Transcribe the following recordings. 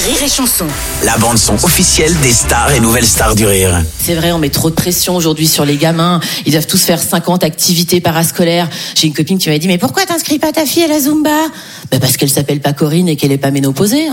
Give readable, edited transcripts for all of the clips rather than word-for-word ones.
Rire et Chanson. La bande-son officielle des stars et nouvelles stars du rire. C'est vrai, on met trop de pression aujourd'hui sur les gamins. Ils doivent tous faire 50 activités parascolaires. J'ai une copine qui m'avait dit, mais pourquoi t'inscris pas ta fille à la Zumba? Parce qu'elle s'appelle pas Corinne et qu'elle est pas ménopausée.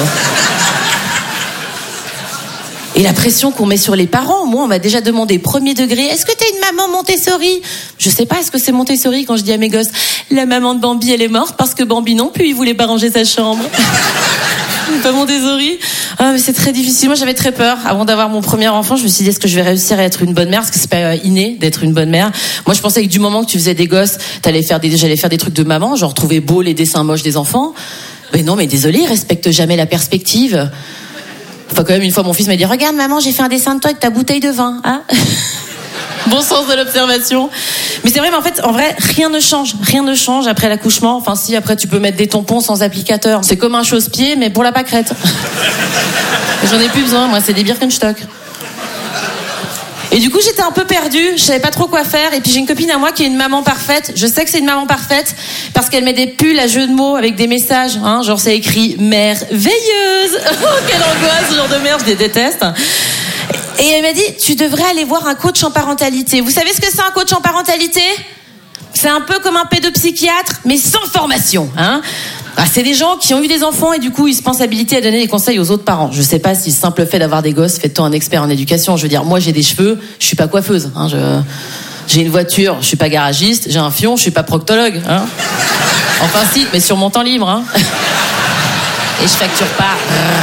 Et la pression qu'on met sur les parents, moi on m'a déjà demandé premier degré, est-ce que t'es une maman Montessori? Je sais pas, est-ce que c'est Montessori quand je dis à mes gosses, la maman de Bambi elle est morte parce que Bambi non plus il voulait pas ranger sa chambre. Pas Montessori. Ah mais c'est très difficile, moi j'avais très peur. Avant d'avoir mon premier enfant, je me suis dit, est-ce que je vais réussir à être une bonne mère? Parce que c'est pas inné d'être une bonne mère. Moi je pensais que du moment que tu faisais des gosses, j'allais faire des trucs de maman, genre trouver beau les dessins moches des enfants. Mais non, mais désolé, ils respectent jamais la perspective. Enfin, quand même, une fois, mon fils m'a dit, regarde, maman, j'ai fait un dessin de toi avec ta bouteille de vin, hein. Bon sens de l'observation. Mais c'est vrai, mais en vrai, rien ne change après l'accouchement. Enfin, si, après, tu peux mettre des tampons sans applicateur. C'est comme un chausse-pied, mais pour la pâquerette. J'en ai plus besoin, moi, c'est des Birkenstock. Et du coup, j'étais un peu perdue, je savais pas trop quoi faire. Et puis j'ai une copine à moi qui est une maman parfaite. Je sais que c'est une maman parfaite parce qu'elle met des pulls à jeu de mots avec des messages, hein, genre c'est écrit merveilleuse. Oh, quelle angoisse, ce genre de merde, je les déteste. Et elle m'a dit, tu devrais aller voir un coach en parentalité. Vous savez ce que c'est un coach en parentalité? C'est un peu comme un pédopsychiatre, mais sans formation, hein. C'est des gens qui ont eu des enfants et du coup ils se pensent habilités à donner des conseils aux autres parents. Je sais pas si le simple fait d'avoir des gosses fait de toi un expert en éducation. Je veux dire, moi j'ai des cheveux, je suis pas coiffeuse, hein. J'ai une voiture, je suis pas garagiste. J'ai un fion, je suis pas proctologue, hein. Enfin si, mais sur mon temps libre, hein. Et je facture pas.